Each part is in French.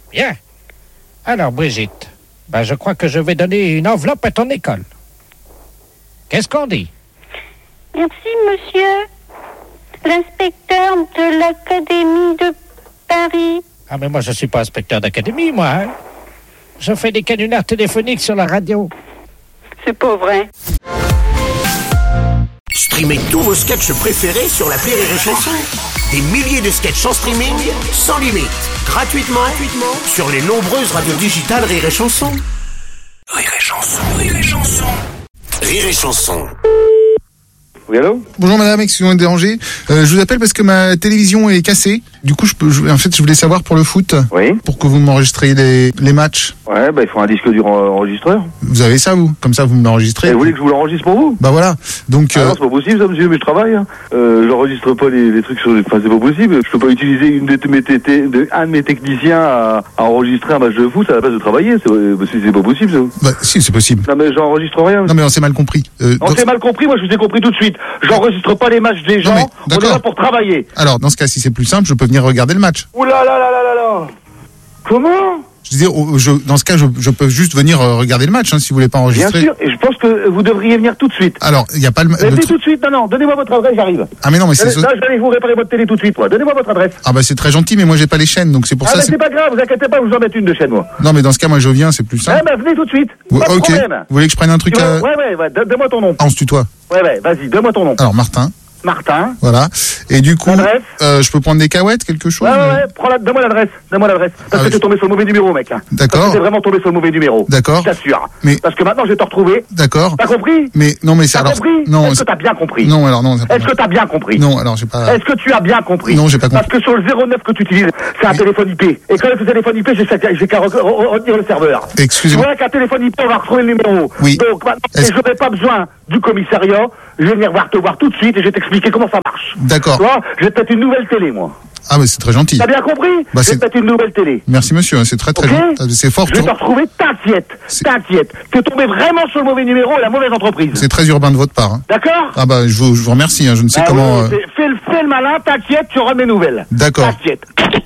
Bien. Alors, Brigitte, je crois que je vais donner une enveloppe à ton école. Qu'est-ce qu'on dit? Merci, monsieur. L'inspecteur de l'Académie de Paris. Ah, mais moi, je suis pas inspecteur d'académie, moi. Hein? Je fais des canulars téléphoniques sur la radio. C'est pas vrai. Streamez tous vos sketchs préférés sur l'appli Rire et Chanson. Des milliers de sketchs en streaming, sans limite, gratuitement sur les nombreuses radios digitales Rire et Chanson. Rire et Chanson, Rire et Chanson. Rire et Chanson. Oui, allô? Bonjour madame, excusez-moi de déranger. Je vous appelle parce que ma télévision est cassée. Du coup, je voulais savoir pour le foot. Oui. Pour que vous m'enregistriez les matchs. Ouais, il faut un disque dur enregistreur. Vous avez ça, vous? Comme ça, vous me l'enregistrez. Et vous voulez que je vous l'enregistre pour vous? Bah voilà. Donc. Non, c'est pas possible, ça, monsieur, mais je travaille. Hein. J'enregistre pas les trucs sur. Enfin, c'est pas possible. Je peux pas utiliser un de mes techniciens à enregistrer un match de foot à la place de travailler. C'est pas possible, ça. Bah si, c'est possible. Non, mais j'enregistre rien. Non, mais on s'est mal compris. On s'est mal compris. Moi, je vous ai compris tout de suite. J'enregistre pas les matchs des gens. mais, on est là pour travailler. Alors, dans ce cas, si c'est plus simple, je peux venir regarder le match. Ouh là là là là là là. Comment? Je disais, dans ce cas, je peux juste venir regarder le match, hein, si vous voulez pas enregistrer. Bien sûr, et je pense que vous devriez venir tout de suite. Alors, il n'y a pas le Venez tout de suite, non, donnez-moi votre adresse, j'arrive. Ah mais non, mais c'est Là, je vais aller vous réparer votre télé tout de suite, moi. Donnez-moi votre adresse. Ah bah c'est très gentil, mais moi j'ai pas les chaînes, donc c'est pour ça. Mais c'est pas grave, vous inquiétez pas, je vous en mettre une de chez moi. Non, mais dans ce cas, moi je viens, c'est plus simple. Venez tout de suite. Pas de ok. problème. Vous voulez que je prenne un truc à... Ouais, donne-moi ton nom. Ah, on se tutoie. Ouais, vas-y, donne-moi ton nom. Alors, Martin. Voilà. Et du coup, l'adresse. je peux prendre des cacahuètes, quelque chose? Donne-moi l'adresse. Parce que t'es tombé sur le mauvais numéro, mec. D'accord. Parce que t'es vraiment tombé sur le mauvais numéro. D'accord. Je t'assure. Mais... Parce que maintenant, je vais te retrouver. D'accord. T'as compris? Mais, non, mais c'est alors... T'as compris? Non. Est-ce que t'as bien compris? Non, alors non. Est-ce que t'as bien compris? Non, alors j'ai pas... Est-ce que tu as bien compris? Non, j'ai pas compris. Parce que sur le 09 que tu utilises, c'est un téléphone IP. Et quand c'est un téléphone IP, j'ai qu'à retenir le serveur. Excusez-moi. Tu vois qu'un téléphone IP, on va retrouver le numéro. Oui. Donc maintenant, je n'aurai pas besoin du commissariat. Je vais venir te voir tout de suite et je vais t'expliquer comment ça marche. D'accord. Tu vois, je vais peut-être une nouvelle télé, moi. Ah, mais c'est très gentil. T'as bien compris? Bah, je vais peut-être une nouvelle télé. Merci, monsieur, c'est très okay, gentil. C'est fort. Je vais te retrouver, t'inquiète. Tu es tombé vraiment sur le mauvais numéro et la mauvaise entreprise. C'est très urbain de votre part. Hein. D'accord? Ah bah, je vous remercie, hein. Je ne sais comment... Oui, fais le malin, t'inquiète, tu auras mes nouvelles. D'accord. T'inquiète.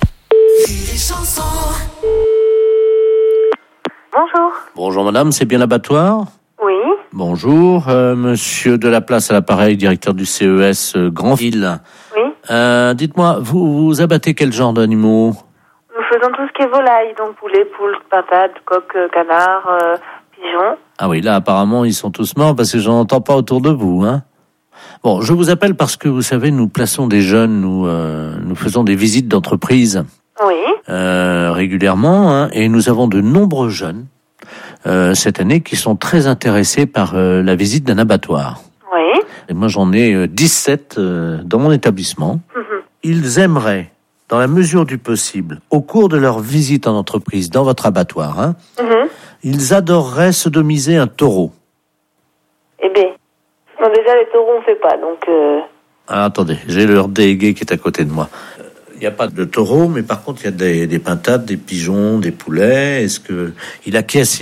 Bonjour. Bonjour madame, c'est bien l'abattoir? Oui. Bonjour, monsieur de la place à l'appareil, directeur du CES Grandville. Oui. Dites-moi, vous abattez quel genre d'animaux? Nous faisons tout ce qui est volaille, donc poulet, poule, pintade, coq, canard, pigeon. Ah oui, là apparemment ils sont tous morts parce que j'en entends pas autour de vous, hein. Bon, je vous appelle parce que vous savez, nous plaçons des jeunes, nous faisons des visites d'entreprise. Oui. Régulièrement, hein, et nous avons de nombreux jeunes cette année qui sont très intéressés par la visite d'un abattoir. Oui. Et moi j'en ai 17 dans mon établissement. Ils aimeraient, dans la mesure du possible, au cours de leur visite en entreprise dans votre abattoir, hein, ils adoreraient sodomiser un taureau. Eh bien, non, déjà les taureaux on fait pas, donc... Ah, attendez, j'ai leur délégué qui est à côté de moi. Il n'y a pas de taureau, mais par contre, il y a des pintades, des pigeons, des poulets. Est-ce que... Il acquiesce.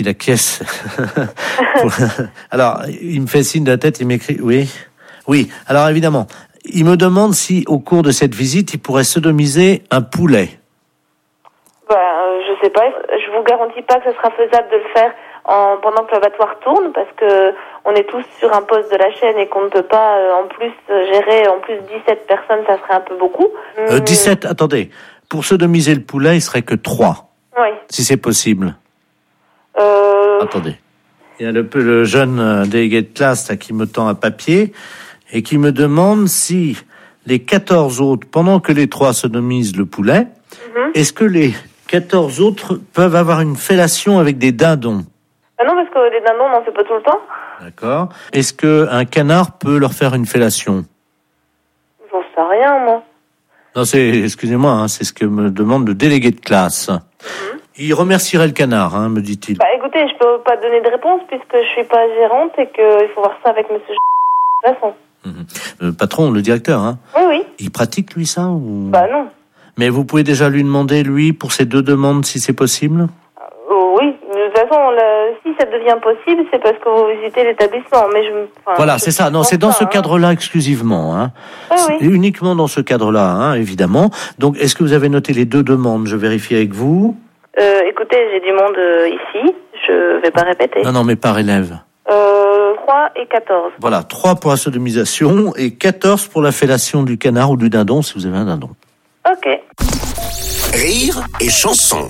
Alors, il me fait signe de la tête, il m'écrit... Oui. Alors, évidemment, il me demande si, au cours de cette visite, il pourrait sodomiser un poulet. Je sais pas. Je vous garantis pas que ce sera faisable de le faire pendant que l'abattoir tourne, parce que on est tous sur un poste de la chaîne et qu'on ne peut pas en plus gérer 17 personnes, ça serait un peu beaucoup. 17, attendez. Pour sodomiser le poulet, il serait que 3. Oui. Si c'est possible. Attendez. Il y a le jeune délégué de classe là, qui me tend un papier et qui me demande si les 14 autres, pendant que les 3 sodomisent le poulet, est-ce que les 14 autres peuvent avoir une fellation avec des dindons? Ah non, parce que les dindons, on n'en fait pas tout le temps. D'accord. Est-ce qu'un canard peut leur faire une fellation? J'en sais rien, moi. Non, excusez-moi, hein, c'est ce que me demande le délégué de classe. Il remercierait le canard, hein, me dit-il. Bah écoutez, je peux pas donner de réponse puisque je suis pas gérante et qu'il faut voir ça avec monsieur de toute façon. Le patron, le directeur, hein. Oui. Il pratique, lui, ça ou... Bah non. Mais vous pouvez déjà lui demander, lui, pour ces 2 demandes, si c'est possible? Oui, de toute façon, si ça devient possible, c'est parce que vous visitez l'établissement. Mais voilà, c'est ça. Non, c'est dans ce cadre-là exclusivement. Hein. Oui. Uniquement dans ce cadre-là, hein, évidemment. Donc, est-ce que vous avez noté les 2 demandes? Je vérifie avec vous. Écoutez, j'ai du monde ici. Je vais pas répéter. Non, mais par élève. 3 et 14. Voilà, 3 pour la sodomisation et 14 pour la fellation du canard ou du dindon, si vous avez un dindon. Ok. Rire et chanson.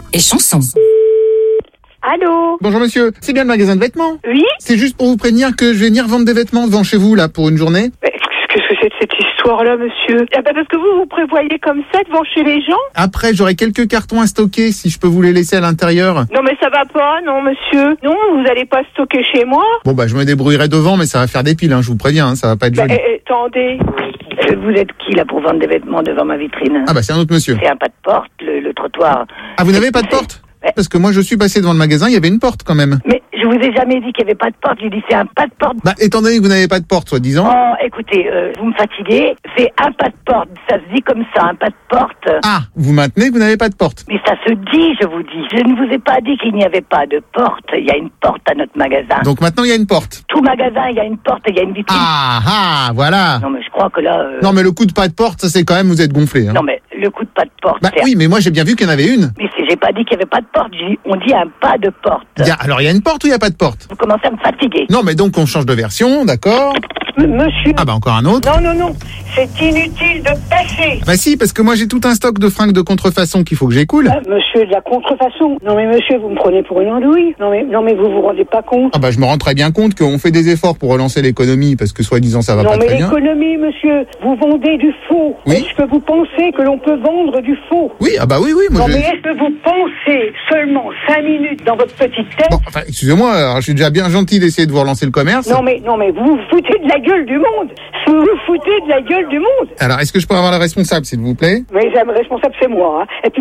Allô? Bonjour monsieur, c'est bien le magasin de vêtements? Oui? C'est juste pour vous prévenir que je vais venir vendre des vêtements devant chez vous là pour une journée. Qu'est-ce que c'est de cette histoire-là, monsieur? Parce que vous prévoyez comme ça devant chez les gens? Après j'aurai quelques cartons à stocker si je peux vous les laisser à l'intérieur. Non mais ça va pas, non monsieur. Non, vous allez pas stocker chez moi. Bon bah je me débrouillerai devant mais ça va faire des piles, je vous préviens, ça va pas être joli. Attendez. Vous êtes qui là pour vendre des vêtements devant ma vitrine? Ah bah c'est un autre monsieur. C'est un pas de porte, le trottoir. Ah vous n'avez pas de porte? Parce que moi je suis passé devant le magasin, il y avait une porte quand même. Mais je vous ai jamais dit qu'il y avait pas de porte, j'ai dit c'est un pas de porte. Bah étant donné que vous n'avez pas de porte soi-disant. Oh écoutez, vous me fatiguez, c'est un pas de porte, ça se dit comme ça, un pas de porte. Ah, vous maintenez que vous n'avez pas de porte. Mais ça se dit, je vous dis. Je ne vous ai pas dit qu'il n'y avait pas de porte. Il y a une porte à notre magasin. Donc maintenant il y a une porte. Tout magasin, il y a une porte et il y a une vitrine. Ah, voilà. Non mais je crois que là... Non mais le coup de pas de porte, ça c'est quand même, vous êtes gonflé. Non mais le coup de pas de porte... Bah oui, mais moi j'ai bien vu qu'il y en avait une. Mais j'ai pas dit qu'il y avait pas de porte, on dit un pas de porte. Alors il y a une porte ou il y a pas de porte? Vous commencez à me fatiguer. Non mais donc on change de version, d'accord? Monsieur... Ah bah encore un autre. Non, c'est inutile de passer. Bah si, parce que moi j'ai tout un stock de fringues de contrefaçon qu'il faut que j'écoule. Monsieur, de la contrefaçon. Non mais monsieur, vous me prenez pour une andouille. Non mais vous vous rendez pas compte. Ah bah je me rends très bien compte qu'on fait des efforts pour relancer l'économie parce que soi-disant ça va pas très bien. Non mais l'économie, monsieur, vous vendez du faux. Oui. Est-ce que vous pensez que l'on peut vendre du faux? Oui, ah bah oui, moi Non mais est-ce que vous pensez seulement 5 minutes dans votre petite tête? Bon, enfin, excusez-moi, alors, je suis déjà bien gentil d'essayer de vous relancer le commerce. Non mais vous vous foutez de la gueule du monde. Vous vous foutez de la gueule du monde. Alors, est-ce que je peux avoir le responsable, s'il vous plaît? Mais le responsable, c'est moi. Hein. Et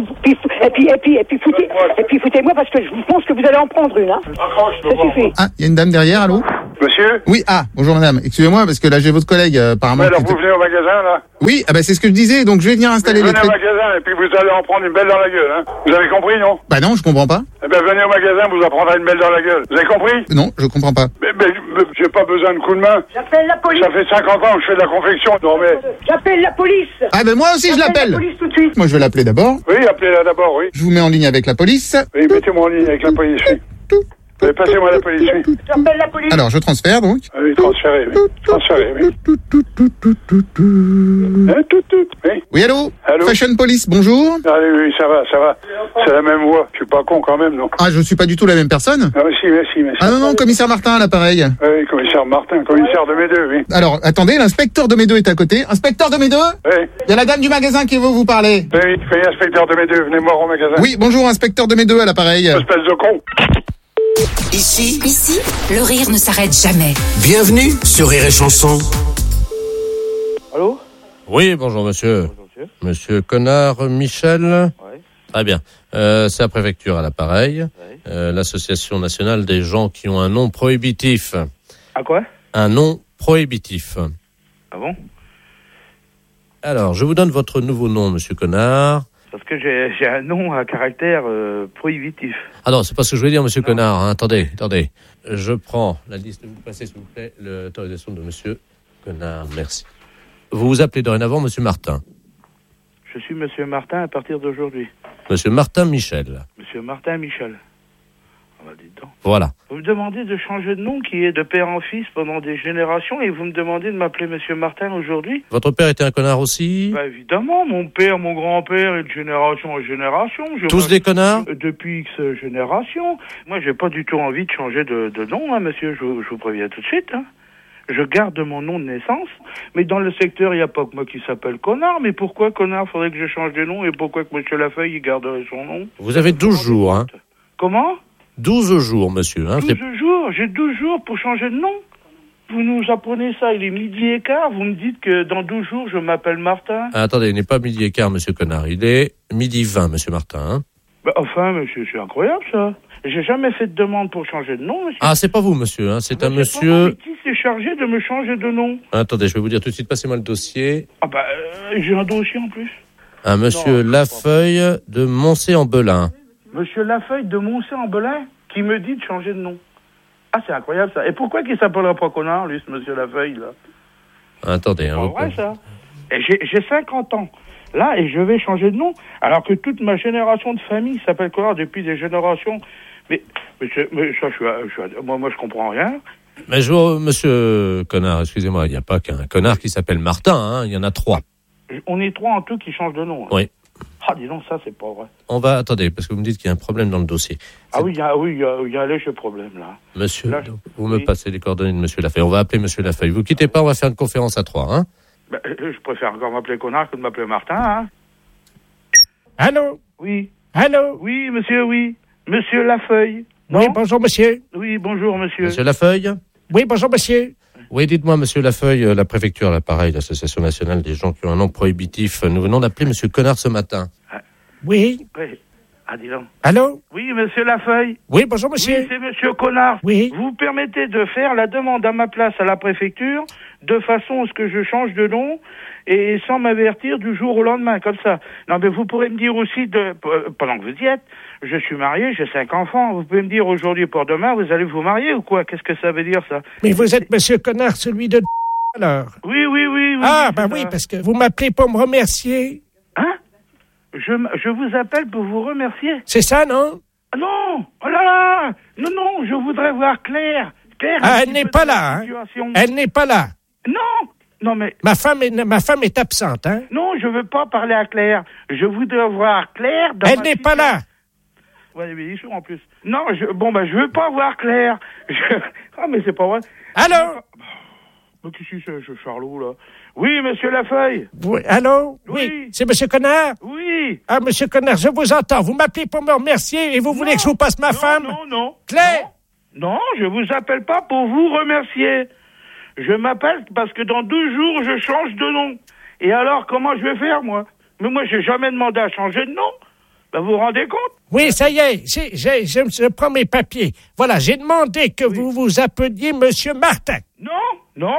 puis foutez-moi parce que je pense que vous allez en prendre une. Hein. Ça suffit. Ah, il y a une dame derrière, allô? Monsieur? Oui, bonjour madame. Excusez-moi, parce que là, j'ai votre collègue, apparemment. Ouais, alors vous venez au magasin, là? Oui, ah bah c'est ce que je disais, donc je vais venir installer vous les venez au magasin et puis vous allez en prendre une belle dans la gueule, hein. Vous avez compris, non? Bah non, je comprends pas. Eh ben, venez au magasin, vous en prendrez une belle dans la gueule. Vous avez compris? Non, je comprends pas. Mais j'ai pas besoin de coup de main. J'appelle la police. Ça fait 50 ans que je fais de la confection. Non, mais... J'appelle la police. Ah ben moi aussi je l'appelle. La police tout de suite. Moi je vais l'appeler d'abord. Oui, appelez-la d'abord, oui. Je vous mets en ligne avec la police. Oui, mettez-moi en ligne avec la police, oui. Oui, passez-moi la police, oui. J'appelle la police. Alors je transfère donc. Ah oui, transférez, oui. Transférez, oui. Oui. Oui, allô? Allô? Fashion Police, bonjour. Allez, oui, ça va. C'est la même voix. Je suis pas con quand même, non? Ah, je suis pas du tout la même personne. Ah, mais si. Ah non, commissaire Martin à l'appareil. Oui, commissaire Martin, commissaire de mes deux, oui. Alors, attendez, l'inspecteur de mes deux est à côté. Inspecteur de mes deux? Oui. Il y a la dame du magasin qui veut vous parler. Oui, inspecteur de mes deux, venez me voir au magasin. Oui, bonjour, inspecteur de mes deux à l'appareil. Espèce de con. Ici, le rire ne s'arrête jamais. bienvenue sur Rire et Chanson. Allô? Oui, bonjour monsieur. Bonjour, monsieur. Monsieur Connard Michel. Ouais. Très bien. C'est la préfecture à l'appareil. Ouais. L'Association nationale des gens qui ont un nom prohibitif. À quoi? Un nom prohibitif. Ah bon? Alors, je vous donne votre nouveau nom, monsieur Connard. Parce que j'ai un nom à caractère prohibitif. Ah non, c'est pas ce que je voulais dire, monsieur Connard. Hein. Attendez. Je prends la liste. Vous passez, s'il vous plaît, l'autorisation de monsieur Connard. Merci. Vous vous appelez dorénavant monsieur Martin. Je suis monsieur Martin à partir d'aujourd'hui. Monsieur Martin Michel. Monsieur Martin Michel. Ah bah dites donc. Voilà. Vous me demandez de changer de nom qui est de père en fils pendant des générations et vous me demandez de m'appeler monsieur Martin aujourd'hui? Votre père était un connard aussi? Bah évidemment, mon père, mon grand-père et de génération en génération. Tous des connards? Depuis X génération. Moi, j'ai pas du tout envie de changer de nom, hein, monsieur, je vous préviens tout de suite, hein. Je garde mon nom de naissance, mais dans le secteur, il n'y a pas que moi qui s'appelle Connard. Mais pourquoi Connard faudrait que je change de nom et pourquoi que monsieur Lafeuille, il garderait son nom? Vous avez 12 jours, hein? Comment? 12 jours, monsieur. Hein, 12 jours? J'ai 12 jours pour changer de nom? Vous nous apprenez ça, il est 12h15, vous me dites que dans 12 jours, je m'appelle Martin? Ah, attendez, il n'est pas 12h15, monsieur Connard. Il est 12h20, monsieur Martin. Hein. Bah, enfin, monsieur, c'est incroyable, ça. J'ai jamais fait de demande pour changer de nom, monsieur. Ah, c'est pas vous, monsieur. Hein. C'est un Pas monsieur... moi, mais qui s'est chargé de me changer de nom? Attendez, je vais vous dire tout de suite. Passez-moi le dossier. Ah bah, j'ai un dossier en plus. Un monsieur Lafeuille de Moncé-en-Belin. Monsieur Lafeuille de Moncé-en-Belin qui me dit de changer de nom. Ah, c'est incroyable, ça. Et pourquoi qu'il s'appellerait pas Connard, lui, ce monsieur Lafeuille, là? Attendez. C'est pas vrai, ça. Et j'ai 50 ans. là, et je vais changer de nom. Alors que toute ma génération de famille s'appelle Connard depuis des générations. Mais ça, moi, je comprends rien. Mais monsieur Connard, excusez-moi, il n'y a pas qu'un connard qui s'appelle Martin, hein, il y en a 3. On est 3 en tout qui changent de nom. Hein. Oui. Ah, dis donc, ça, c'est pas vrai. Attendez, parce que vous me dites qu'il y a un problème dans le dossier. Ah oui, il y a un léger problème, là. Monsieur, là, vous me passez les coordonnées de monsieur Lafeuille. On va appeler monsieur Lafeuille. Vous quittez pas, on va faire une conférence à 3, hein. Je préfère encore m'appeler Connard que de m'appeler Martin, hein. Allô? Oui. Allô? Oui, monsieur, oui. Monsieur Lafeuille. Non? Oui, bonjour, monsieur. Oui, bonjour, monsieur. Monsieur Lafeuille? Oui, bonjour, monsieur. Oui, dites-moi, monsieur Lafeuille, la préfecture, là, pareil, l'Association nationale des gens qui ont un nom prohibitif. Nous venons d'appeler monsieur Connard ce matin. Oui. Oui. Ah, dis donc. Allô? Oui, monsieur Lafeuille. Oui, bonjour, monsieur. Oui, c'est monsieur Connard. Oui. Vous permettez de faire la demande à ma place à la préfecture de façon à ce que je change de nom et sans m'avertir du jour au lendemain, comme ça. Non, mais vous pourrez me dire aussi, pendant que vous y êtes, je suis marié, j'ai 5 enfants. Vous pouvez me dire aujourd'hui pour demain, vous allez vous marier ou quoi? Qu'est-ce que ça veut dire, ça? Mais vous êtes monsieur Connard, celui de alors. Oui. Ah, oui, parce que vous m'appelez pour me remercier. Hein? Je vous appelle pour vous remercier. C'est ça, non? Non! Oh là là! Non, je voudrais voir Claire. Ah, elle n'est pas là, hein? Elle n'est pas là. Non, mais... Ma femme est absente, hein? Non, je veux pas parler à Claire. Je voudrais voir Claire dans Elle n'est pas là. Ouais, mais ils sont en plus. Non, je veux pas voir Claire. Ah, mais c'est pas vrai. Allô? Mais qu'est-ce que c'est, Charlot, là? Oui, monsieur Lafeuille. Oui, allô? Oui. C'est monsieur Connard? Oui. Ah, monsieur Connard, je vous entends. Vous m'appelez pour me remercier et vous voulez que je vous passe ma femme? Non. Claire? Non, je vous appelle pas pour vous remercier. Je m'appelle parce que dans 12 jours, je change de nom. Et alors, comment je vais faire, moi? Mais moi, j'ai jamais demandé à changer de nom. Ben, vous vous rendez compte? Oui, ça y est. Je prends mes papiers. Voilà, j'ai demandé que vous vous appeliez monsieur Martin. Non.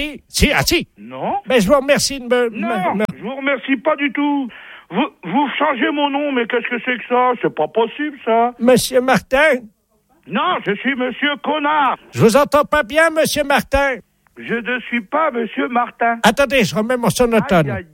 Si. Non. Mais je vous remercie de me... Non, je vous remercie pas du tout. Vous changez mon nom, mais qu'est-ce que c'est que ça? C'est pas possible, ça. Monsieur Martin? Non, je suis monsieur Connard. Je vous entends pas bien, monsieur Martin. Je ne suis pas monsieur Martin. Attendez, je remets mon sonotone. Aïe,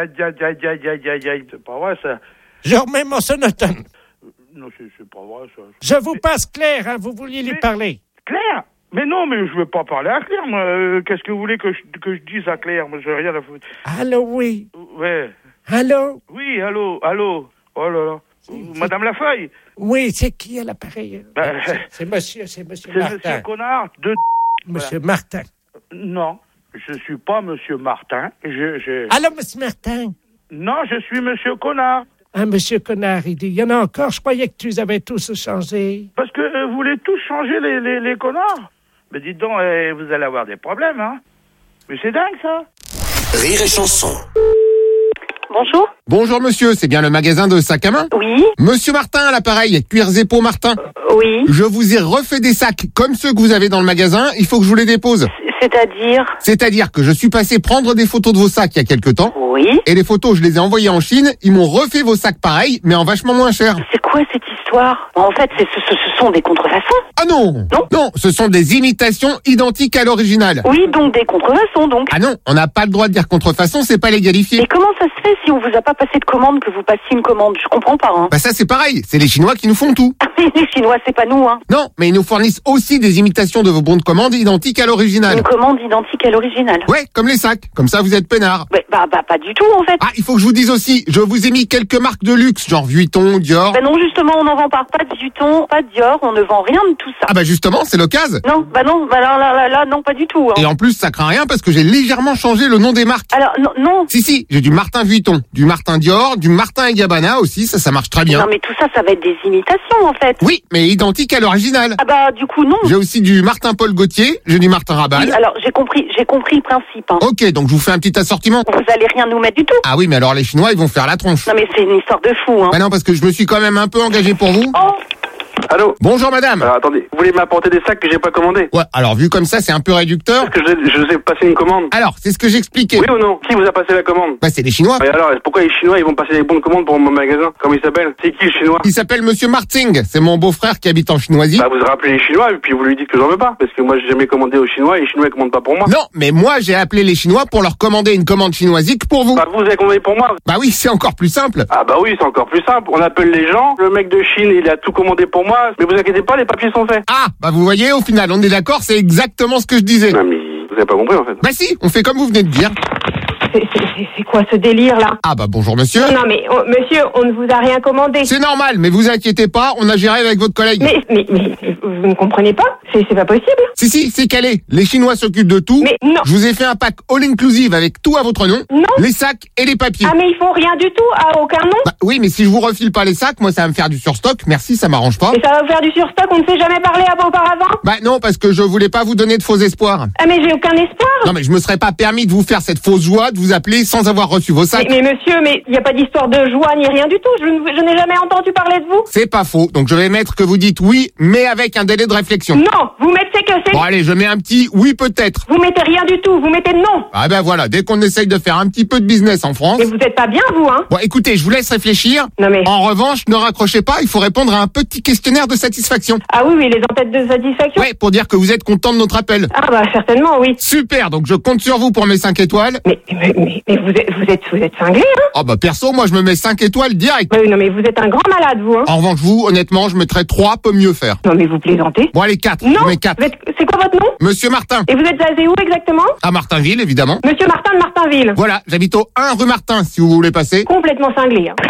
c'est pas vrai, ça. Je remets mon sonotone. Non, c'est pas vrai, ça. Je vous passe Claire, hein, vous vouliez lui parler. Claire? Mais non, mais je veux pas parler à Claire, moi. Qu'est-ce que vous voulez que je dise à Claire? Moi, j'ai rien à foutre. Allô, oui. Ouais. Allô? Oui, allô. Oh là là. Madame Lafeuille? Oui, c'est qui à l'appareil? C'est monsieur Martin. C'est monsieur Connard de... Monsieur Martin. Non, je suis pas monsieur Martin. Allô, monsieur Martin? Non, je suis monsieur Connard. Ah, monsieur Connard, il dit, il y en a encore, je croyais que tu les avais tous changés. Parce que vous voulez tous changer les connards? Mais dites donc, vous allez avoir des problèmes, hein. Mais c'est dingue, ça. Rire et chanson. Bonjour. Bonjour monsieur, c'est bien le magasin de sacs à main? Oui. Monsieur Martin à l'appareil, Cuir Zeppo Martin. Oui. Je vous ai refait des sacs comme ceux que vous avez dans le magasin, il faut que je vous les dépose. C'est-à-dire? C'est-à-dire que je suis passé prendre des photos de vos sacs il y a quelque temps. Oui. Et les photos, je les ai envoyées en Chine, ils m'ont refait vos sacs pareils, mais en vachement moins cher. C'est quoi cette histoire? En fait, ce sont des contrefaçons. Ah non. Non, ce sont des imitations identiques à l'original. Oui, donc des contrefaçons, donc. Ah non, on n'a pas le droit de dire contrefaçon, c'est pas légalifié. Mais comment ça se fait si on vous a pas passé de commande, que vous passiez une commande? Je comprends pas, hein. Bah ça c'est pareil, c'est les Chinois qui nous font tout. Les Chinois, c'est pas nous, hein. Non, mais ils nous fournissent aussi des imitations de vos bons de commande identiques à l'original. Une commande identique à l'original? Ouais, comme les sacs, comme ça vous êtes peinard. Bah pas du tout, en fait. Ah, il faut que je vous dise aussi, je vous ai mis quelques marques de luxe, genre Vuitton, Dior. Bah non, justement, on n'en vend pas de Vuitton, pas de Dior, on ne vend rien de tout ça. Ah bah justement, c'est l'occasion. Non, là, non, pas du tout. Hein. Et en plus, ça craint rien parce que j'ai légèrement changé le nom des marques. Alors, non. Si, j'ai du Martin Vuitton, du Martin Dior, du Martin et Gabbana aussi, ça marche très bien. Non, mais tout ça va être des imitations, en fait. Oui, mais identiques à l'original. Ah bah, du coup, non. J'ai aussi du Martin Paul Gaultier, j'ai du Martin Rabanne. Oui, alors, j'ai compris le principe. Hein. Ok, donc je vous fais un petit assortiment. Vous allez rien nous mettre du tout. Ah oui, mais alors les Chinois, ils vont faire la tronche. Non, mais c'est une histoire de fou, hein. Bah non, parce que je me suis quand même un peu engagé pour vous. Oh. Allô? Bonjour madame. Alors attendez, vous voulez m'apporter des sacs que j'ai pas commandés? Ouais, alors vu comme ça, c'est un peu réducteur. Parce que je vous ai passé une commande. Alors, c'est ce que j'expliquais. Oui ou non? Qui vous a passé la commande? Bah c'est les Chinois. Et alors, pourquoi les Chinois ils vont passer des bons de commande pour mon magasin? Comment il s'appelle? C'est qui le Chinois? Il s'appelle Monsieur Marting, c'est mon beau-frère qui habite en Chinoisie. Bah vous rappelez les Chinois et puis vous lui dites que j'en veux pas. Parce que moi j'ai jamais commandé aux Chinois et les Chinois ils commandent pas pour moi. Non, mais moi j'ai appelé les Chinois pour leur commander une commande chinoisique pour vous. Bah vous avez commandé pour moi. Bah oui, c'est encore plus simple. Ah bah oui, c'est encore plus simple. On appelle les gens, le mec de Chine il a tout commandé pour moi. Mais vous inquiétez pas, les papiers sont faits. Ah, bah vous voyez, au final, on est d'accord, c'est exactement ce que je disais. Non mais vous avez pas compris en fait. Bah si, on fait comme vous venez de dire. C'est quoi ce délire-là? Ah bah bonjour monsieur. Non, mais monsieur, on ne vous a rien commandé. C'est normal, mais vous inquiétez pas, on a géré avec votre collègue. Mais vous ne comprenez pas? C'est pas possible. Si, c'est calé. Les Chinois s'occupent de tout. Mais non. Je vous ai fait un pack all-inclusive avec tout à votre nom. Non. Les sacs et les papiers. Ah mais ils font rien du tout, à aucun nom? Bah oui, mais si je vous refile pas les sacs, moi ça va me faire du surstock. Merci, ça m'arrange pas. Et ça va vous faire du surstock, on ne s'est jamais parlé auparavant? Bah non, parce que je voulais pas vous donner de faux espoirs. Ah mais j'ai aucun espoir. Non mais je me serais pas permis de vous faire cette fausse joie de vous appeler sans avoir reçu vos sacs. Mais monsieur, mais il n'y a pas d'histoire de joie ni rien du tout. Je n'ai jamais entendu parler de vous. C'est pas faux. Donc je vais mettre que vous dites oui, mais avec un délai de réflexion. Non, vous mettez que c'est... Bon allez, je mets un petit oui peut-être. Vous mettez rien du tout, vous mettez non. Ah ben voilà, dès qu'on essaye de faire un petit peu de business en France... Mais vous êtes pas bien, vous, hein? Bon écoutez, je vous laisse réfléchir. Non mais... En revanche, ne raccrochez pas, il faut répondre à un petit questionnaire de satisfaction. Ah oui, les entêtes de satisfaction? Ouais, pour dire que vous êtes content de notre appel. Ah bah certainement, oui. Super, donc je compte sur vous pour mes 5 étoiles. Mais vous êtes cinglé, hein? Oh bah perso, moi je me mets 5 étoiles direct. Oui, non mais vous êtes un grand malade, vous, hein? En revanche, vous, honnêtement, je mettrais 3, peut mieux faire. Non mais vous plaisantez. Bon allez, 4, non, je mets 4. C'est quoi votre nom? Monsieur Martin. Et vous êtes basé où exactement? À Martinville, évidemment. Monsieur Martin de Martinville. Voilà, j'habite au 1 rue Martin, si vous voulez passer. Complètement cinglé, hein.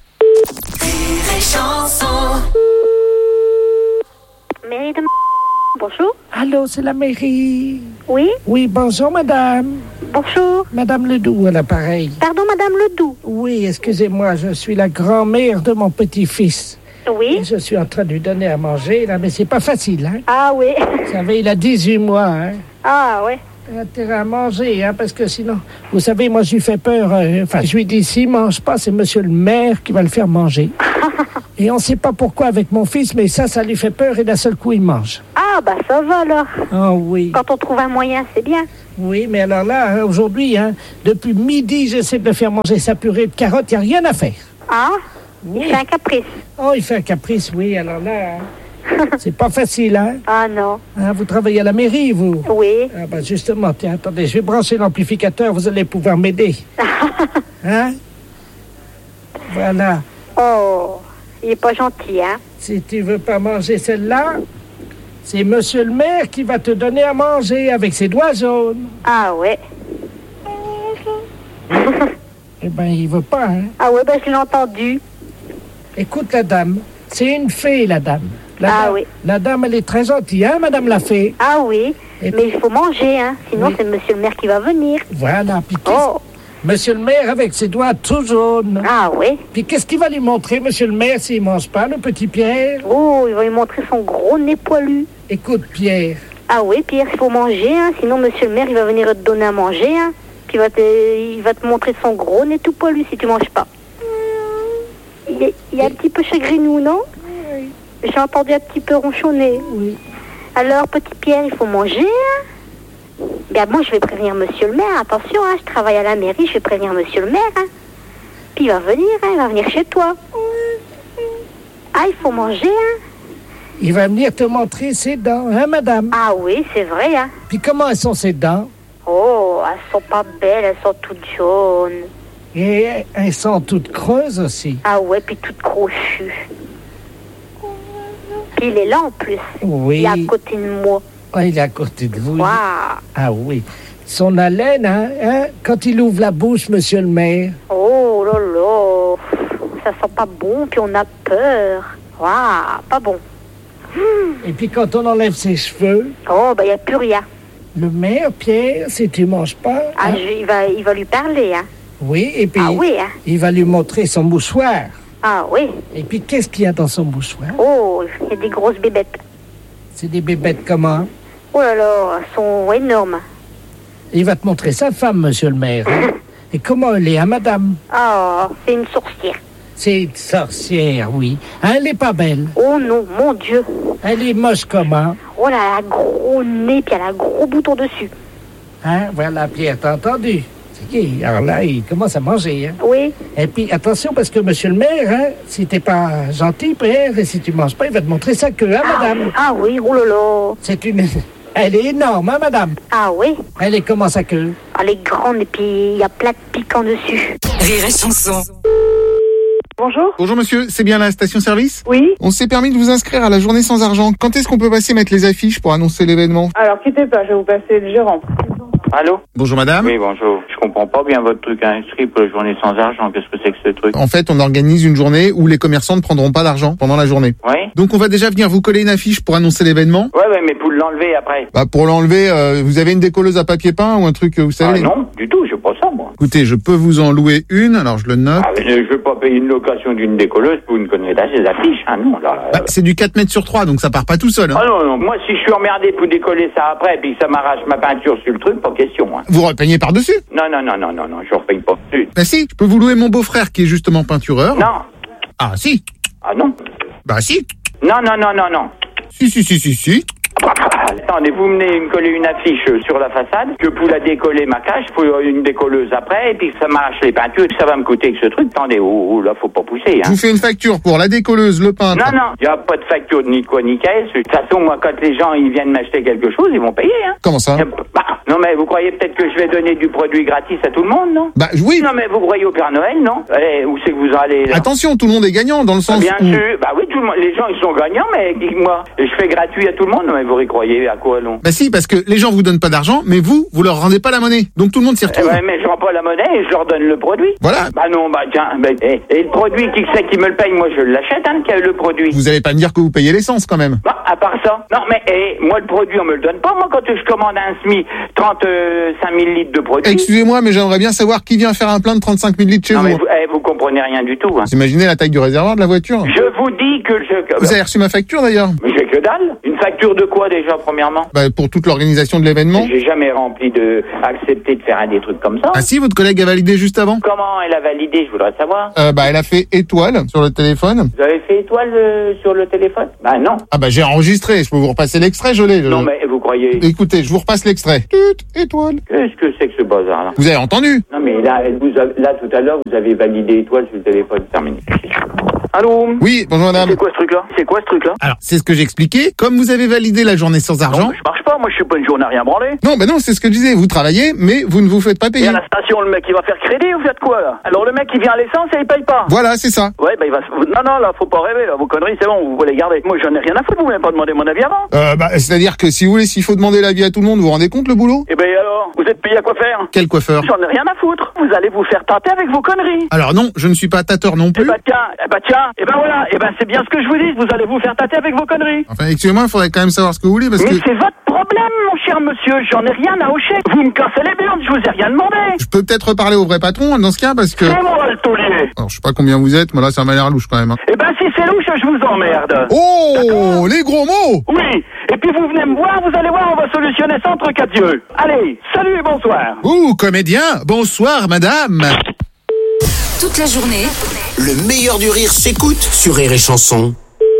Mairie de... Bonjour. Allô, c'est la mairie. Oui? Oui, bonjour madame. Bonjour. Madame Ledoux à l'appareil. Pardon, madame Ledoux. Oui, excusez-moi, je suis la grand-mère de mon petit-fils. Oui. Et je suis en train de lui donner à manger, là, mais c'est pas facile, hein. Ah oui. Vous savez, il a 18 mois, hein. Ah ouais. Il a intérêt à manger, hein, parce que sinon, vous savez, moi, je lui fais peur. Enfin, je lui dis, s'il mange pas, c'est monsieur le maire qui va le faire manger. Et on sait pas pourquoi avec mon fils, mais ça lui fait peur et d'un seul coup, il mange. Ah bah ça va alors. Ah oui. Quand on trouve un moyen, c'est bien. Oui, mais alors là, hein, aujourd'hui, hein, depuis midi, j'essaie de le faire manger sa purée de carottes, il n'y a rien à faire. Ah? Oui. Il fait un caprice. Oh, il fait un caprice, oui, alors là, hein, c'est pas facile, hein. Ah non. Hein, vous travaillez à la mairie, vous? Oui. Ah bah justement, tiens, attendez, je vais brancher l'amplificateur, vous allez pouvoir m'aider. Hein? Voilà. Oh, il est pas gentil, hein. Si tu veux pas manger celle-là, c'est monsieur le maire qui va te donner à manger avec ses doigts jaunes. Ah ouais. Eh ben, il veut pas, hein. Ah ouais, ben je l'ai entendu. Écoute la dame, c'est une fée, la dame. Oui. La dame, elle est très gentille, hein, madame la fée? Ah oui, et mais il faut manger, hein. Sinon, oui. C'est monsieur le maire qui va venir. Voilà, puis oh. Monsieur le maire avec ses doigts tout jaunes. Ah oui. Puis qu'est-ce qu'il va lui montrer, monsieur le maire, s'il mange pas, le petit Pierre? Oh, il va lui montrer son gros nez poilu. Écoute, Pierre. Ah oui, Pierre, il faut manger, hein. Sinon, monsieur le maire, il va venir te donner à manger, hein. Puis il va te montrer son gros nez tout poilu si tu manges pas. Il est un petit peu chagrinou, non? Oui. J'ai entendu un petit peu ronchonner. Oui. Alors, petit Pierre, il faut manger, hein. Bien, moi, je vais prévenir monsieur le maire. Attention, hein, je travaille à la mairie, je vais prévenir monsieur le maire, hein. Puis il va venir, hein, il va venir chez toi. Ah, il faut manger, hein. Il va venir te montrer ses dents, hein, madame? Ah oui, c'est vrai, hein. Puis comment elles sont ses dents? Oh, elles sont pas belles, elles sont toutes jaunes. Et elles sont toutes creuses aussi. Ah ouais, puis toutes crochues. Puis il est là en plus. Oui. Il est à côté de moi. Oh, il est à côté de vous. Wow. Ah oui. Son haleine, hein, quand il ouvre la bouche, monsieur le maire. Oh là là, ça sent pas bon, puis on a peur. Waouh, pas bon. Et puis quand on enlève ses cheveux... Oh, ben il n'y a plus rien. Le maire, Pierre, si tu manges pas... Ah, hein? il va lui parler, hein. Oui, et puis oui, hein. Il va lui montrer son mouchoir. Ah oui. Et puis qu'est-ce qu'il y a dans son mouchoir? Oh, il y a des grosses bébêtes. C'est des bébêtes comment? Oh là là, elles sont énormes. Il va te montrer sa femme, monsieur le maire. Hein? Et comment elle est, hein, madame? Oh, c'est une sorcière. C'est une sorcière, oui. Elle est pas belle. Oh non, mon Dieu. Elle est moche comment? Oh là, elle a gros nez, puis elle a un gros bouton dessus. Hein, voilà, Pierre, t'as entendu? C'est qui? Alors là, il commence à manger, hein? Oui. Et puis, attention, parce que monsieur le maire, hein, si t'es pas gentil, Pierre, et si tu manges pas, il va te montrer sa queue, hein, madame? Ah oui, oh là là. C'est une... Elle est énorme, hein, madame? Ah oui? Elle est comment sa queue? Elle est grande, et puis il y a plein de piquants dessus. Rire et chanson. Bonjour. Bonjour monsieur, c'est bien la station-service? Oui. On s'est permis de vous inscrire à la journée sans argent. Quand est-ce qu'on peut passer mettre les affiches pour annoncer l'événement? Alors, quittez pas, je vais vous passer le gérant. Allô? Bonjour madame. Oui, bonjour. Je comprends pas bien votre truc inscrit pour la journée sans argent. Qu'est-ce que c'est que ce truc? En fait, on organise une journée où les commerçants ne prendront pas d'argent pendant la journée. Oui. Donc on va déjà venir vous coller une affiche pour annoncer l'événement. Ouais, mais pour l'enlever après. Bah pour l'enlever, vous avez une décolleuse à papier peint ou un truc, vous savez? Non, du tout, j'ai pas ça, moi. Écoutez, je peux vous en louer une, alors je le note. Ah, mais je vais pas payer une location d'une décolleuse pour une connerie d'assez affiches. Ah non, là. C'est du 4 mètres sur 3, donc ça part pas tout seul. Hein. Ah non, moi si je suis emmerdé pour décoller ça après, puis que ça m'arrache ma peinture sur le truc, pas question, hein. Vous repeignez par-dessus? Non, je repeigne pas dessus. Bah si, je peux vous louer mon beau-frère qui est justement peintureur. Non. Ah si. Ah non. Bah si. Non. Si. Attendez, vous venez me coller une affiche sur la façade, que pour la décoller ma cage, il faut une décolleuse après, et puis que ça m'arrache les peintures, et que ça va me coûter que ce truc. Attendez, là, faut pas pousser, hein. Je vous fais une facture pour la décolleuse, le peintre. Non, il n'y a pas de facture ni quoi ni qu'est. De toute façon, moi, quand les gens ils viennent m'acheter quelque chose, ils vont payer, hein. Comment ça? Non, mais vous croyez peut-être que je vais donner du produit gratis à tout le monde, non? Bah oui. Non, mais vous croyez au Père Noël, non? Allez, où c'est que vous allez, là? Attention, tout le monde est gagnant, dans le sens bien où... sûr, bah oui, tout le monde, les gens, ils sont gagnants, mais dites-moi, je fais gratuit à tout le monde, non, mais vous y croyez à quoi, non? Bah si, parce que les gens vous donnent pas d'argent, mais vous leur rendez pas la monnaie. Donc tout le monde s'y retrouve. Ouais, mais je rends pas la monnaie et je leur donne le produit. Voilà. Bah non, tiens, et le produit, qui c'est qui me le paye? Moi, je l'achète, hein, le produit. Vous allez pas me dire que vous payez l'essence, quand même. Bah, à part ça. Non, mais, moi, le produit, on me le donne pas. Moi, quand je commande un SMI, 35 000 litres de produit. Excusez-moi, mais j'aimerais bien savoir qui vient faire un plein de 35 000 litres chez vous. Non, mais vous comprenez rien du tout, hein. Vous imaginez la taille du réservoir de la voiture? Je vous dis que Vous avez reçu ma facture, d'ailleurs? Mais j'ai que dalle. Une facture de quoi, déjà, premièrement? Bah, pour toute l'organisation de l'événement. J'ai jamais accepté de faire des trucs comme ça. Ah si, votre collègue a validé juste avant. Comment elle a validé, je voudrais savoir. Bah, elle a fait étoile sur le téléphone. Vous avez fait étoile sur le téléphone? Bah non. Ah bah j'ai enregistré, je peux vous repasser l'extrait, je l'ai. Non mais vous croyez... Écoutez, je vous repasse l'extrait. Étoile. Qu'est-ce que c'est que ce bazar là? Vous avez entendu? Non mais là, tout à l'heure, vous avez validé étoile sur le téléphone. Terminé. Allô? Oui, bonjour madame. C'est quoi ce truc là? Alors, c'est ce que j'expliquais. Comme vous avez validé la journée sans argent... Non, je marche pas, moi je suis pas une journée à rien branler. Non, bah non, c'est ce que je disais. Vous travaillez, mais vous ne vous faites pas payer. Et à la station, le mec il va faire crédit, vous faites quoi là? Alors le mec il vient à l'essence et il paye pas. Voilà, c'est ça. Ouais, bah il va... Non, là, faut pas rêver, là, vos conneries, c'est bon, vous voulez les garder. Moi j'en ai rien à foutre, vous m'avez pas demandé mon avis avant. Bah, c'est-à-dire que si vous voulez, s'il faut demander l'avis à tout le monde, vous vous rendez compte le boulot? Eh ben alors, vous êtes payé à quoi faire? Quel coiffeur? J'en ai rien à foutre. Vous allez vous faire tâter avec vos conneries. Alors non, je ne suis pas tâteur non plus. Eh ben tiens, voilà, c'est bien ce que je vous dis, vous allez vous faire tâter avec vos conneries. Enfin, excusez-moi, il faudrait quand même savoir ce que vous voulez parce Mais que... c'est votre problème, mon cher monsieur, j'en ai rien à hocher. Vous me cassez les burnes, je vous ai rien demandé. Je peux peut-être reparler au vrai patron dans ce cas parce que... C'est moi le taulier. Alors, je sais pas combien vous êtes, mais là, ça m'a l'air louche quand même. Hein. Eh ben si c'est louche, je vous emmerde. Oh, les gros mots. Oui, et puis vous venez me voir, vous allez voir, on va solutionner ça entre quatre yeux. Allez, salut et bonsoir. Ouh, comédien, bonsoir madame. Toute la journée, Le meilleur du rire s'écoute sur Rire et Chanson.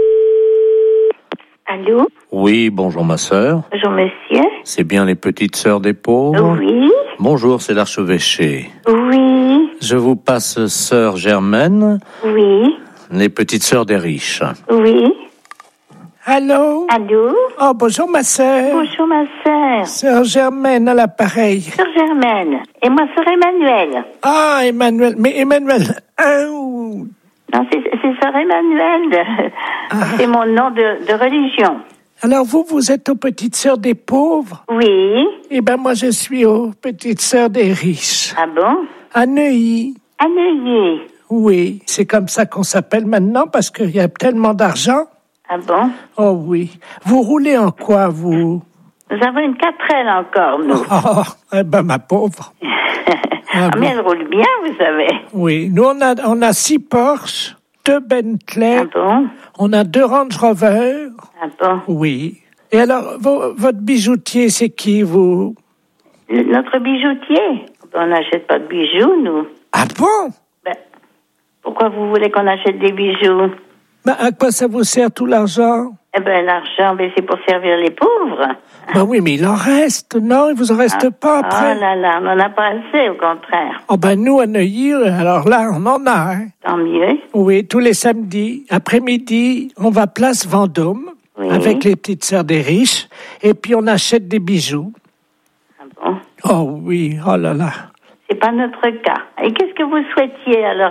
Allô? Oui, bonjour ma sœur. Bonjour monsieur. C'est bien les petites sœurs des pauvres? Oui. Bonjour, c'est l'archevêché. Oui. Je vous passe sœur Germaine. Oui. Les petites sœurs des riches. Oui. Allô? Allô? Oh, bonjour ma sœur. Bonjour ma sœur. Sœur Germaine à l'appareil. Sœur Germaine. Et moi, sœur Emmanuel. Ah, Emmanuel. Mais Emmanuel... Non, c'est sœur Emmanuel. C'est mon nom de religion. Alors vous êtes aux petites sœurs des pauvres? Oui. Eh ben moi, je suis aux petites sœurs des riches. Ah bon? À Neuilly. À Neuilly. Oui, c'est comme ça qu'on s'appelle maintenant parce qu'il y a tellement d'argent. Ah bon? Oh oui. Vous roulez en quoi, vous? Nous avons une 4L encore, nous. Oh, eh ben ma pauvre. Mais elle roule bien, vous savez. Oui, nous on a 6 Porsche, 2 Bentley. Ah bon? On a 2 Range Rover. Ah bon? Oui. Et alors, votre bijoutier, c'est qui, vous? Notre bijoutier? On n'achète pas de bijoux, nous. Ah bon? Pourquoi vous voulez qu'on achète des bijoux? Ben, à quoi ça vous sert tout l'argent? Eh ben, l'argent, c'est pour servir les pauvres. Ben oui, mais il en reste, non? Il vous en reste pas après? Oh là là, on n'en a pas assez, au contraire. Oh ben nous, à Neuilly, alors là, on en a. Hein. Tant mieux. Oui, tous les samedis, après-midi, on va place Vendôme, avec les petites sœurs des riches, et puis on achète des bijoux. Ah bon? Oh oui, oh là là. C'est pas notre cas. Et qu'est-ce que vous souhaitiez alors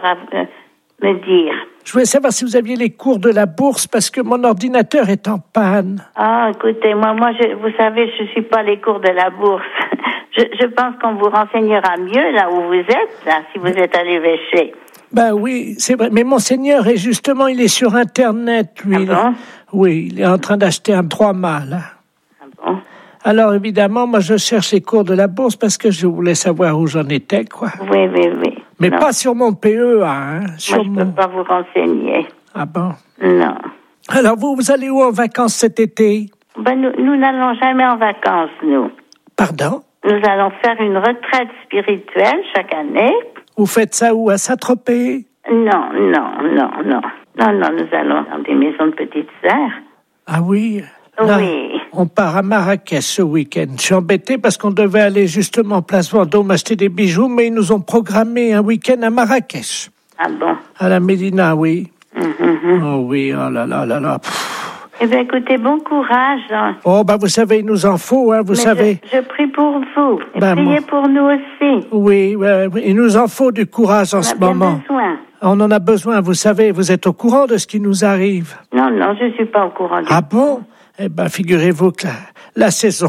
me dire? Je voulais savoir si vous aviez les cours de la bourse parce que mon ordinateur est en panne. Ah, écoutez, moi, vous savez, je suis pas les cours de la bourse. Je pense qu'on vous renseignera mieux là où vous êtes, là, si vous êtes à l'évêché. Ben oui, c'est vrai. Mais Monseigneur, et justement, il est sur Internet, lui. Ah bon? Oui, il est en train d'acheter un 3 mâts, là. Ah bon? Alors, évidemment, moi, je cherche les cours de la bourse parce que je voulais savoir où j'en étais, quoi. Oui. Mais non. pas sur mon PEA, hein. Moi, je peux pas vous renseigner. Ah bon? Non. Alors, vous allez où en vacances cet été? Ben, nous n'allons jamais en vacances, nous. Pardon? Nous allons faire une retraite spirituelle chaque année. Vous faites ça où? À Saint-Tropez? Non. Nous allons dans des maisons de petites sœurs. Ah oui? Là, oui. On part à Marrakech ce week-end. Je suis embêté parce qu'on devait aller justement place Vendôme acheter des bijoux, mais ils nous ont programmé un week-end à Marrakech. Ah bon? À la Médina, oui. Mm-hmm. Oh oui, oh là là là là. Eh bien, écoutez, bon courage. Hein. Oh, ben vous savez, il nous en faut, hein, vous savez. Je prie pour vous. Et ben, priez pour nous aussi. Oui, il nous en faut du courage en ce moment. Besoin. On en a besoin, vous savez, vous êtes au courant de ce qui nous arrive. Non, je suis pas au courant du tout. Ah bon? Eh ben, figurez-vous que la saison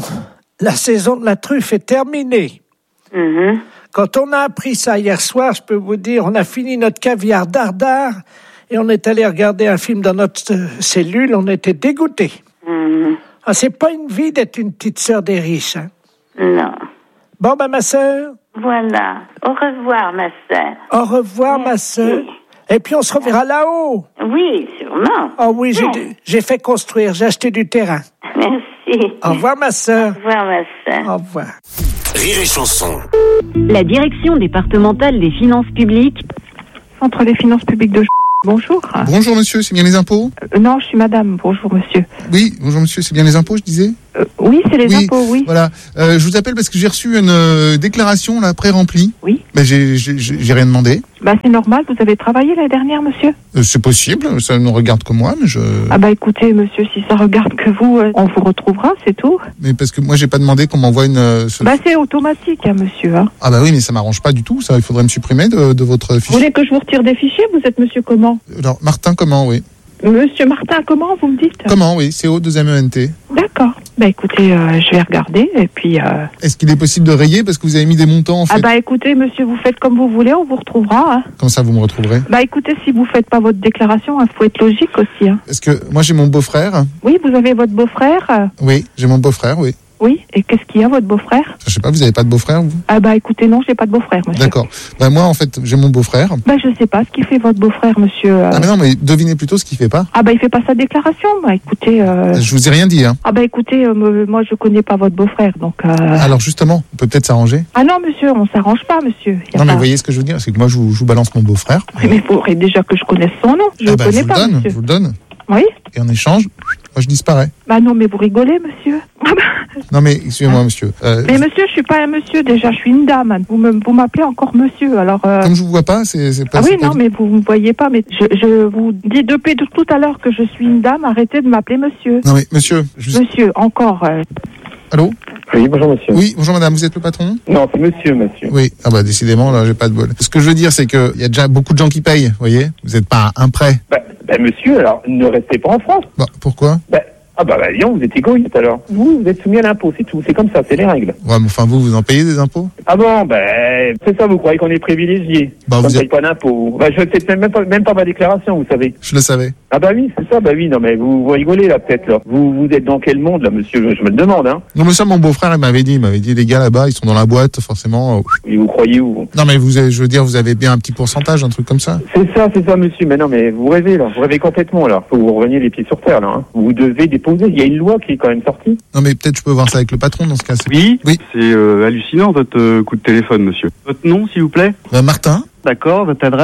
de la truffe est terminée. Mm-hmm. Quand on a appris ça hier soir, je peux vous dire, on a fini notre caviar dardard et on est allé regarder un film dans notre cellule, on était dégoûtés. Mm-hmm. Ah, c'est pas une vie d'être une petite sœur des riches, hein? Non. Bon, ben, ma sœur. Voilà. Au revoir, ma sœur. Au revoir, ma sœur. Et puis on se reverra là-haut. Oui, sûrement. Oh oui, j'ai fait construire, j'ai acheté du terrain. Merci. Au revoir, ma sœur. Au revoir, ma sœur. Au revoir. Rire et chanson. La direction départementale des finances publiques. Centre des finances publiques de bonjour. Bonjour monsieur, c'est bien les impôts? Non, je suis madame. Bonjour monsieur. Oui, bonjour monsieur, c'est bien les impôts, je disais? Oui, c'est les impôts, oui. Voilà. Je vous appelle parce que j'ai reçu une déclaration là pré-remplie. Oui. Ben j'ai rien demandé. Bah c'est normal, vous avez travaillé l'année dernière, monsieur? C'est possible, ça ne regarde que moi, mais je... Ah bah écoutez, monsieur, si ça regarde que vous, on vous retrouvera, c'est tout. Mais parce que moi j'ai pas demandé qu'on m'envoie une... Bah c'est automatique, hein, monsieur. Hein. Ah bah oui, mais ça m'arrange pas du tout, ça, il faudrait me supprimer de votre fichier. Vous voulez que je vous retire des fichiers? Vous êtes monsieur comment? Alors, Martin comment, oui. Monsieur Martin, comment vous me dites? Comment, oui, CO2MENT. D'accord. Bah écoutez, je vais regarder et puis... Est-ce qu'il est possible de rayer parce que vous avez mis des montants en fait? Ah bah écoutez, monsieur, vous faites comme vous voulez, on vous retrouvera. Hein. Comment ça, vous me retrouverez? Bah écoutez, si vous faites pas votre déclaration, il faut être logique aussi. Hein. Est-ce que moi j'ai mon beau-frère? Oui, vous avez votre beau-frère? Oui, j'ai mon beau-frère, oui. Oui, et qu'est-ce qu'il y a, votre beau-frère? Je sais pas, vous avez pas de beau-frère, vous? Ah bah écoutez, non, j'ai pas de beau-frère, monsieur. D'accord. Bah moi, en fait, j'ai mon beau-frère. Bah je sais pas ce qu'il fait, votre beau-frère, monsieur. Ah mais non, mais devinez plutôt ce qu'il fait pas. Ah bah il fait pas sa déclaration, bah écoutez... Je vous ai rien dit, hein. Ah bah écoutez, moi je connais pas votre beau-frère, donc... Alors justement, on peut peut-être s'arranger. Ah non, monsieur, on s'arrange pas, monsieur. Non mais vous voyez ce que je veux dire, c'est que moi je vous balance mon beau-frrère. Oui, mais il faudrait déjà que je connaisse son nom, je le connais pas, monsieur. Je vous le donne. Oui. Et en échange, moi je disparais. Bah non, mais vous rigolez, monsieur. Non mais excusez-moi, monsieur. Mais monsieur, je suis pas un monsieur déjà, je suis une dame. Vous m'appelez encore monsieur, alors. Comme je vous vois pas, c'est pas. Ah oui, non, mais vous me voyez pas, mais je vous dis depuis tout à l'heure que je suis une dame. Arrêtez de m'appeler monsieur. Non mais monsieur. Monsieur, encore. Allô? Oui, bonjour monsieur. Oui, bonjour madame, vous êtes le patron? Non, c'est monsieur. Oui, ah bah décidément, là, j'ai pas de bol. Ce que je veux dire, c'est qu'il y a déjà beaucoup de gens qui payent, vous voyez? Vous n'êtes pas un prêt. Bah monsieur, alors, ne restez pas en France. Bah, pourquoi? Disons, vous êtes égoïste alors. Vous êtes soumis à l'impôt, c'est tout. C'est comme ça, c'est les règles. Ouais, mais enfin, vous en payez des impôts? Ah bon, c'est ça, vous croyez qu'on est privilégié. Bah, on ne paye pas d'impôts. Bah, je sais même pas ma déclaration, vous savez. Je le savais. Ah bah oui, c'est ça, bah oui, non mais vous rigolez là peut-être là. Vous êtes dans quel monde là, monsieur? Je me le demande, hein. Non mais ça, mon beau-frère, il m'avait dit, les gars là-bas, ils sont dans la boîte, forcément. Et vous croyez où? Non mais je veux dire, vous avez bien un petit pourcentage, un truc comme ça. C'est ça, monsieur. Mais non, mais vous rêvez là, vous rêvez complètement là. Faut que vous reveniez les pieds sur terre là. Hein. Vous devez déposer. Il y a une loi qui est quand même sortie. Non mais peut-être je peux voir ça avec le patron dans ce cas. Oui. C'est hallucinant votre coup de téléphone, monsieur. Votre nom, s'il vous plaît? Martin. D'accord. Votre adresse?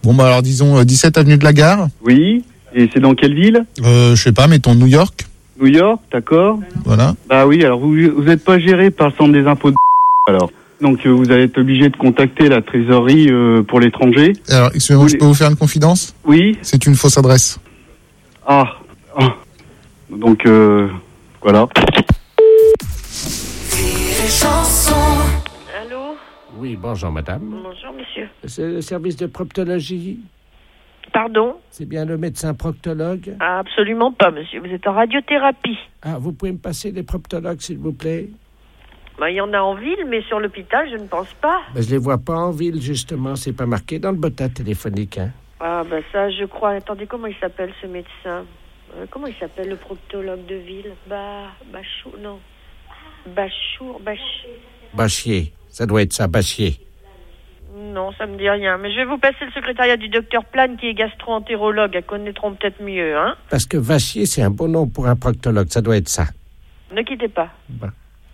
Bon, bah alors disons 17 avenue de la Gare. Oui. Et c'est dans quelle ville? Je sais pas, mettons New York. New York, d'accord. Voilà. Bah oui, alors vous n'êtes pas géré par le centre des impôts de alors. Donc vous allez être obligé de contacter la trésorerie pour l'étranger. Alors, excusez-moi, je peux vous faire une confidence? Oui. C'est une fausse adresse. Ah. Donc voilà. Allô? Oui, bonjour madame. Bonjour monsieur. C'est le service de proctologie. Pardon? C'est bien le médecin proctologue? Ah, absolument pas monsieur, vous êtes en radiothérapie. Ah, vous pouvez me passer les proctologues s'il vous plaît? Bah, il y en a en ville, mais sur l'hôpital, je ne pense pas. Ben, je les vois pas en ville justement, c'est pas marqué dans le botin téléphonique. Hein. Ah, bah ça, je crois. Attendez, comment il s'appelle ce médecin? Comment il s'appelle le proctologue de ville? Bachour, non. Bachier, ça doit être ça, Bachier. Non, ça me dit rien. Mais je vais vous passer le secrétariat du docteur Plane qui est gastro-entérologue. Elles connaîtront peut-être mieux, hein. Parce que Vachier, c'est un bon nom pour un proctologue, ça doit être ça. Ne quittez pas. Bon.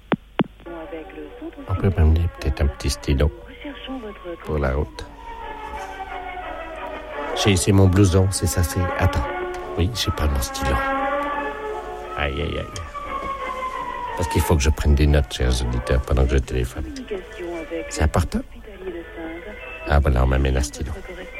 On peut m'amener peut-être un petit stylo pour la route. C'est mon blouson, c'est ça, c'est... Attends. Oui, j'ai pas mon stylo. Aïe, aïe, aïe. Parce qu'il faut que je prenne des notes, chers auditeurs, pendant que je téléphone. C'est important? Ah, voilà, on m'amène un stylo.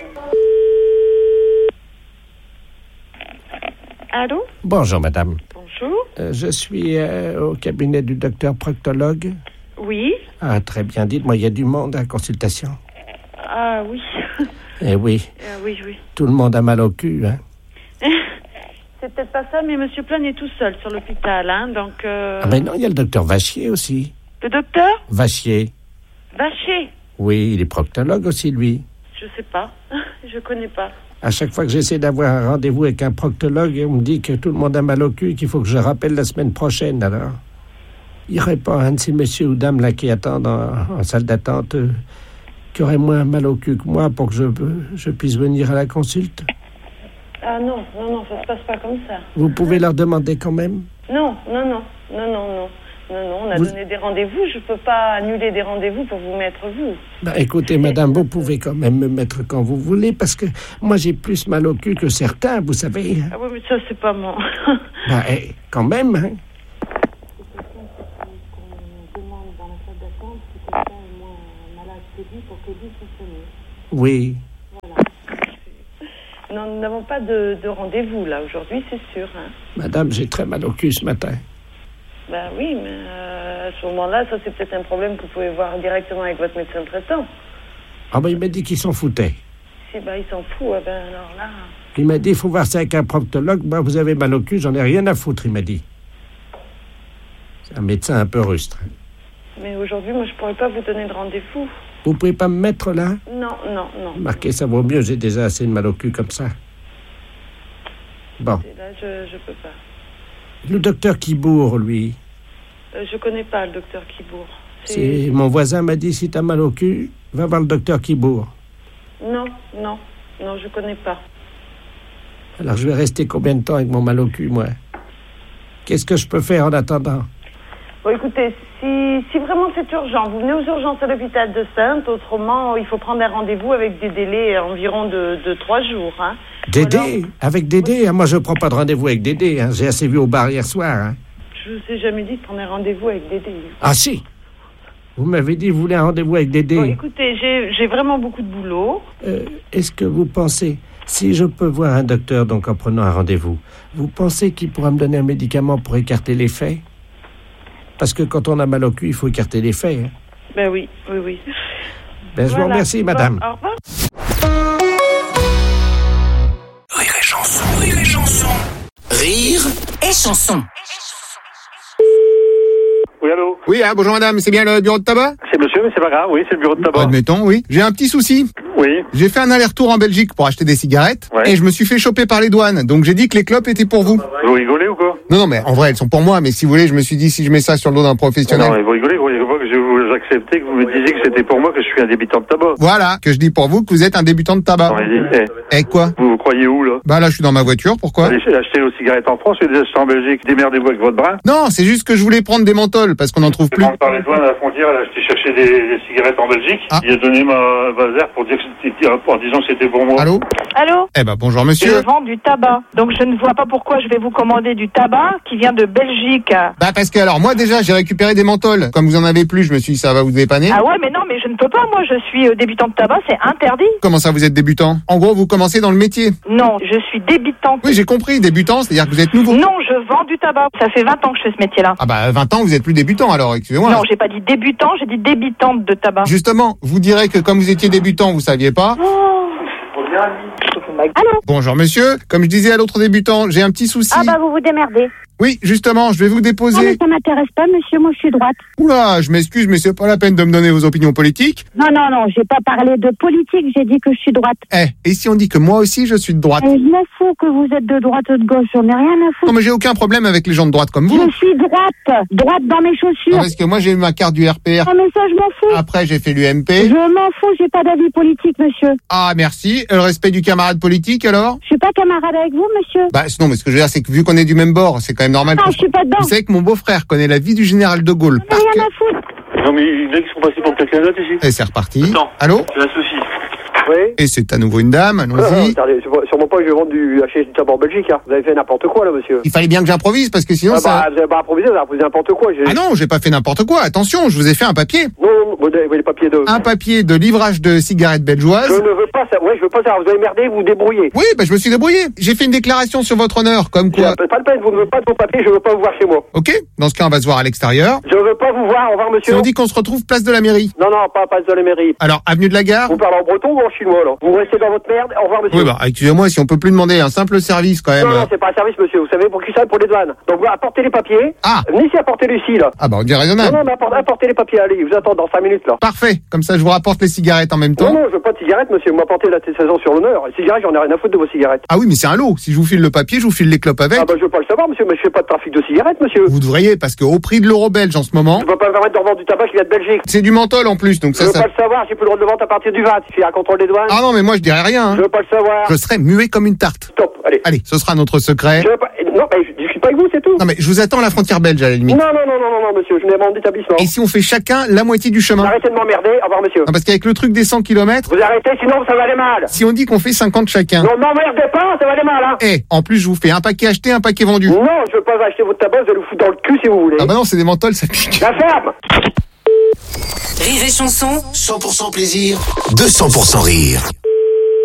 Allô? Bonjour, madame. Bonjour. Je suis au cabinet du docteur proctologue. Oui. Ah, très bien. Dites-moi, il y a du monde à la consultation? Ah, oui. Eh oui. Oui. Tout le monde a mal au cul, hein? C'est peut-être pas ça, mais monsieur Plane est tout seul sur l'hôpital, hein, donc... Ah, mais non, il y a le docteur Vachier aussi. Le docteur? Vachier. Vachier? Oui, il est proctologue aussi, lui. Je sais pas. Je connais pas. À chaque fois que j'essaie d'avoir un rendez-vous avec un proctologue, on me dit que tout le monde a mal au cul et qu'il faut que je rappelle la semaine prochaine, alors. Il n'y aurait pas un de ces messieurs ou dames là qui attendent en salle d'attente qui aurait moins mal au cul que moi pour que je puisse venir à la consulte? Ah non, ça se passe pas comme ça. Vous pouvez leur demander quand même? Non, on a donné des rendez-vous, je peux pas annuler des rendez-vous pour vous mettre vous. Bah, écoutez, madame, vous pouvez quand même me mettre quand vous voulez, parce que moi j'ai plus mal au cul que certains, vous savez. Ah oui, mais ça c'est pas moi. Bah, quand même, hein. Oui. Non, nous n'avons pas de rendez-vous là aujourd'hui, c'est sûr. Hein. Madame, j'ai très mal au cul ce matin. Ben oui, mais à ce moment-là, ça c'est peut-être un problème que vous pouvez voir directement avec votre médecin traitant. Ah ben il m'a dit qu'il s'en foutait. Si ben il s'en fout, ben alors là... Il m'a dit, il faut voir ça avec un proctologue. Ben, vous avez mal au cul, j'en ai rien à foutre, il m'a dit. C'est un médecin un peu rustre. Mais aujourd'hui, moi je pourrais pas vous donner de rendez-vous. Vous pouvez pas me mettre là? Non. Marquez, ça vaut mieux, j'ai déjà assez de mal au cul comme ça. Bon. Là, je peux pas. Le docteur Kibourg, lui. Je connais pas le docteur Kibourg. C'est... Mon voisin m'a dit, si t'as mal au cul, va voir le docteur Kibourg. Non, je connais pas. Alors je vais rester combien de temps avec mon mal au cul, moi? Qu'est-ce que je peux faire en attendant? Bon, écoutez, si vraiment c'est urgent, vous venez aux urgences à l'hôpital de Saintes. Autrement, il faut prendre un rendez-vous avec des délais environ de 3 jours. Hein. Dédé? Alors... Avec Dédé? Moi, je ne prends pas de rendez-vous avec Dédé. Hein. J'ai assez vu au bar hier soir. Hein. Je vous ai jamais dit de prendre un rendez-vous avec Dédé. Ah si! Vous m'avez dit que vous voulez un rendez-vous avec Dédé. Bon, écoutez, j'ai vraiment beaucoup de boulot. Est-ce que vous pensez, si je peux voir un docteur donc en prenant un rendez-vous, vous pensez qu'il pourra me donner un médicament pour écarter l'effet? Parce que quand on a mal au cul, il faut écarter l'effet. Hein. Ben oui. Ben, je vous remercie, madame. Au revoir. Rire et chanson. Rire et chanson. Oui, allô? Oui, bonjour madame, c'est bien le bureau de tabac? C'est monsieur, mais c'est pas grave, oui, c'est le bureau de tabac. Admettons, oui. J'ai un petit souci. Oui. J'ai fait un aller-retour en Belgique pour acheter des cigarettes, ouais. Et je me suis fait choper par les douanes, donc j'ai dit que les clopes étaient pour vous. Vous rigolez ou quoi? Non, mais en vrai, elles sont pour moi, mais si vous voulez, je me suis dit, si je mets ça sur le dos d'un professionnel... Non, mais vous rigolez, vous voyez pas que je vous acceptais, que vous me disiez que c'était pour moi, que je suis un débutant de tabac. Voilà, que je dis pour vous que vous êtes un débutant de tabac. Et quoi? Vous croyez où, là? Bah là, je suis dans ma voiture, pourquoi? Allez acheter nos cigarettes en France, et les acheter en Belgique, démerdez-vous avec votre brin. Non, c'est juste que je voulais prendre des menthols. menthol parce qu'on n'en trouve plus. Par les douanes à la frontière, là, j'étais chercher des cigarettes en Belgique. Il a donné ma Vaser pour dire que c'était, en disant que c'était pour moi. Allô? Allô? Eh ben bonjour monsieur. Je vends du tabac. Donc je ne vois pas pourquoi je vais vous commander du tabac qui vient de Belgique. Bah parce que alors moi déjà j'ai récupéré des menthols. Comme vous en avez plus, je me suis dit ça va vous dépanner. Ah ouais, mais non, mais je ne peux pas. Moi, je suis débutant de tabac, c'est interdit. Comment ça vous êtes débutant? En gros, vous commencez dans le métier. Non, je suis débutante. Oui, j'ai compris, débutant, c'est-à-dire que vous êtes nouveau. Non, je vends du tabac. Ça fait 20 ans que je fais ce métier-là. Ah bah 20 ans, vous êtes plus débutant alors, excusez-moi. Non, j'ai pas dit débutant, j'ai dit débutante de tabac. Justement, vous direz que comme vous étiez débutant, vous saviez pas. Allô? Bonjour monsieur, comme je disais à l'autre débutant, j'ai un petit souci. Ah bah vous vous démerdez. Oui, justement, je vais vous déposer. Non mais ça m'intéresse pas, monsieur, moi je suis droite. Oula, je m'excuse, mais c'est pas la peine de me donner vos opinions politiques. Non, j'ai pas parlé de politique, j'ai dit que je suis droite. Et si on dit que moi aussi je suis de droite? Je m'en fous que vous êtes de droite ou de gauche, j'en ai rien à foutre. Non mais j'ai aucun problème avec les gens de droite comme vous. Je suis droite dans mes chaussures. Non, parce que moi j'ai eu ma carte du RPR. Non mais ça je m'en fous. Après j'ai fait l'UMP. Je m'en fous, j'ai pas d'avis politique, monsieur. Ah merci, le respect du camarade politique alors? Je suis pas camarade avec vous, monsieur. Bah non, mais ce que je veux dire c'est que vu qu'on est du même bord, c'est quand même normal. Non, je suis pas dedans. Vous savez que mon beau-frère connaît la vie du général de Gaulle. Rien à foutre. Non, mais il y en a qui sont passés pour quelqu'un d'autre ici. Et c'est reparti. Attends. Allô? C'est un souci. Oui. Et c'est à nouveau une dame, allons-y. Attendez, sûrement pas que je vais vendre du tabac en Belgique, hein. Vous avez fait n'importe quoi, là, monsieur. Il fallait bien que j'improvise, parce que sinon ça... vous avez pas improvisé, vous avez improvisé n'importe quoi. Ah non, j'ai pas fait n'importe quoi, attention, je vous ai fait un papier. Non, vous avez les papiers de... Un papier de livrage de cigarettes belgeoises. Je ne veux pas ça, je veux pas ça, vous avez merdé, vous vous débrouillez. Oui, bah je me suis débrouillé. J'ai fait une déclaration sur votre honneur, comme quoi... Pas de peine, vous ne veux pas de vos papiers, je veux pas vous voir chez moi. Ok, dans ce cas on va se voir à l'extérieur. Je veux pas vous voir, au revoir, monsieur. Si on dit qu'on se retrouve place de la mairie. Non, pas place de la mairie. Alors, avenue de la Gare. Vous parlez en breton ou en chinois, là? Vous restez dans votre merde, au revoir, monsieur. Oui, bah, excusez-moi, si on peut plus demander un simple service, quand même. Non, c'est pas un service, monsieur. Vous savez, pour qui ça? Pour les douanes. Donc, vous apportez les papiers. Ah. Venez ici, apportez-les ici, là. Ah, bah, on dit raisonnable. Non, mais apportez les papiers, allez, vous attendez dans 5 minutes, là. Parfait. Comme ça, je vous rapporte les cigarettes en même temps. Non, je veux pas de cigarettes, monsieur. Vous m'apportez l'attestation sur l'honneur. Les cigarettes, j'en ai rien à foutre de vos cigarettes. Ah oui, mais c'est un lot. Si je vous file le papier, je vous file les clopes avec. Ah, bah, je veux pas le savoir, monsieur, mais je fais pas de trafic de cigarettes, monsieur. Vous devriez, parce qu'au prix de l'euro belge en ce moment. Je peux pas me permettre de revendre du tabac qui vient de Belgique. C'est du menthol en plus, donc je veux pas le savoir, j'ai plus le droit de vente à partir du 20. Il fait un contrôle des douanes. Ah non, mais moi, je dirais rien. Hein. Je veux pas le savoir. Je serai muet comme une tarte. Stop, allez. Allez, ce sera notre secret. Je veux pas... Non, mais je discute pas avec vous, c'est tout. Non, mais je vous attends à la frontière belge, à la limite. Non, monsieur, je n'ai pas mon établissement. Et si on fait chacun la moitié du chemin? Arrêtez de m'emmerder, au revoir, monsieur. Non, parce qu'avec le truc des 100 km. Vous arrêtez, sinon ça va aller mal. Si on dit qu'on fait 50 chacun. Non, m'emmerdez pas, ça va aller mal, hein. Et en plus, je vous fais un paquet acheté, un paquet vendu. Non, je veux pas acheter votre tabac, je vais le foutre dans le cul si vous voulez. Ah bah non, c'est des menthols, ça pique. La ferme. Rire et chanson. 100% plaisir, 200% rire.